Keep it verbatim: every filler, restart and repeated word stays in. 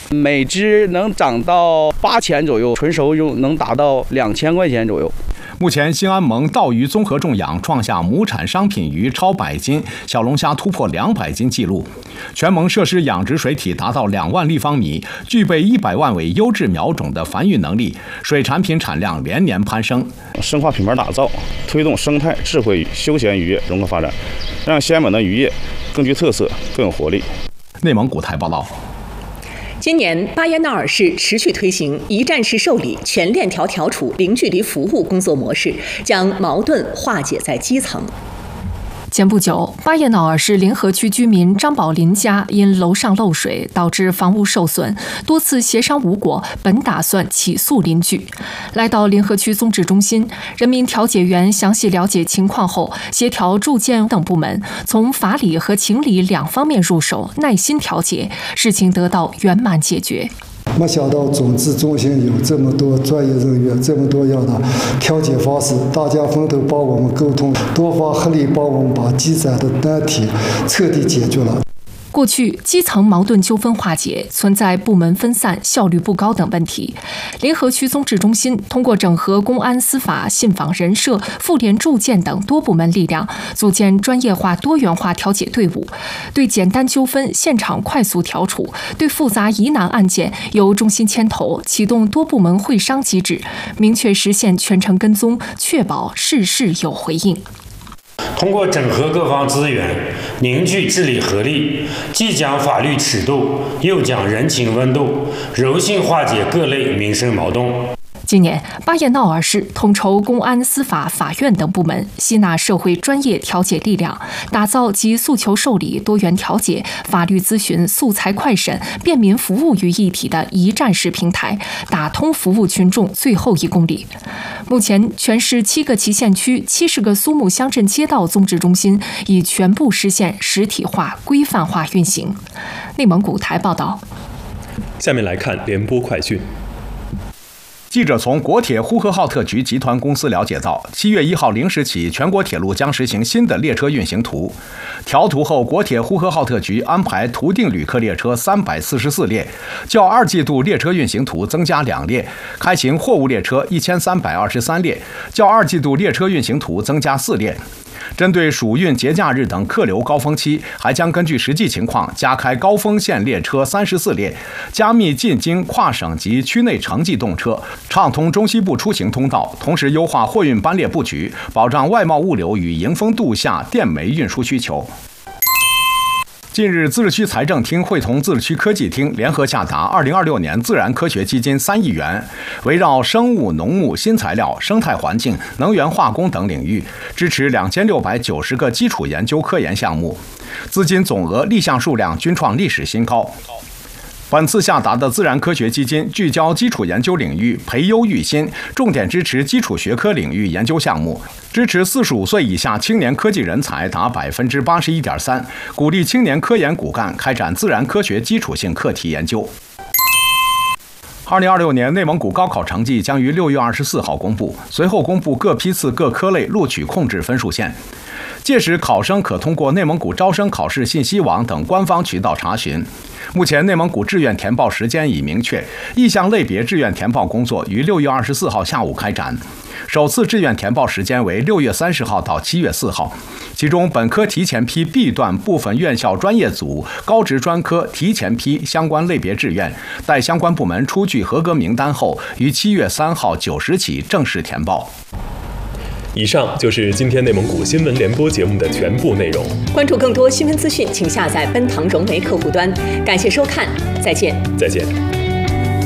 每只能涨到八千左右，纯熟肉能达到两千块钱左右。 目前，兴安盟稻鱼综合种养创下亩产商品鱼超百斤，小龙虾突破两百斤纪录。全盟设施养殖水体达到两万立方米，具备一百万尾优质苗种的繁育能力，水产品产量连年攀升。 深化品牌打造，推动生态智慧休闲渔业融合发展，让兴安盟的渔业更具特色、更有活力。 内蒙古台报道。 今年巴彦淖尔市持续推行一站式受理、全链条调处、零距离服务工作模式，将矛盾化解在基层。 前不久，巴彦淖尔市临河区居民张宝林家因楼上漏水导致房屋受损，多次协商无果，本打算起诉邻居。来到临河区综治中心，人民调解员详细了解情况后，协调住建等部门从法理和情理两方面入手，耐心调解，事情得到圆满解决。 没想到总治中心有这么多专业人员，这么多样的调解方式，大家分头帮我们沟通，多方合力帮我们把积攒的难题彻底解决了。 过去基层矛盾纠纷化解存在部门分散、效率不高等问题。临河区综治中心通过整合公安、司法、信访、人社、妇联、住建等多部门力量，组建专业化、多元化调解队伍，对简单纠纷现场快速调处，对复杂疑难案件由中心牵头，启动多部门会商机制，明确实现全程跟踪，确保事事有回应。 通过整合各方资源，凝聚治理合力，既讲法律尺度，又讲人情温度，柔性化解各类民生矛盾。 今年，巴彦淖尔市统筹公安、司法、法院等部门，吸纳社会专业调解力量，打造集诉求受理、多元调解、法律咨询、素材快审、便民服务于一体的一站式平台，打通服务群众最后一公里。目前，全市七个祁县区、七十个苏木乡镇街道综治中心已全部实现实体化、规范化运行。内蒙古台报道。 下面来看联播快讯。 记者从国铁呼和浩特局集团公司了解到，七月一号零时起，全国铁路将实行新的列车运行图。调图后，国铁呼和浩特局安排图定旅客列车三百四十四列，较二季度列车运行图增加两列；开行货物列车一千三百二十三列，较二季度列车运行图增加四列。针对暑运节假日等客流高峰期，还将根据实际情况加开高峰线列车三十四列，加密进京跨省及区内城际动车，畅通中西部出行通道，同时优化货运班列布局，保障外贸物流与迎峰度夏电煤运输需求。近日，自治区财政厅会同自治区科技厅联合下达二零二六年自然科学基金三亿元，围绕生物、农牧、新材料、生态环境、能源化工等领域，支持两千六百九十个基础研究科研项目，资金总额、立项数量均创历史新高。本次下达的自然科学基金聚焦基础研究领域，培优育新，重点支持基础学科领域研究项目，支持四十五岁以下青年科技人才达百分之八十一点三，鼓励青年科研骨干开展自然科学基础性课题研究。二零二六年内蒙古高考成绩将于六月二十四号公布，随后公布各批次各科类录取控制分数线。届时，考生可通过内蒙古招生考试信息网等官方渠道查询。目前，内蒙古志愿填报时间已明确，意向类别志愿填报工作于六月二十四号下午开展。首次志愿填报时间为六月三十号到七月四号，其中本科提前批 B 段部分院校专业组、高职专科提前批相关类别志愿，待相关部门出具合格名单后，于七月三号九时起正式填报。 以上就是今天内蒙古新闻联播节目的全部内容。 关注更多新闻资讯，请下载奔腾融媒客户端。感谢收看，再见。 再见。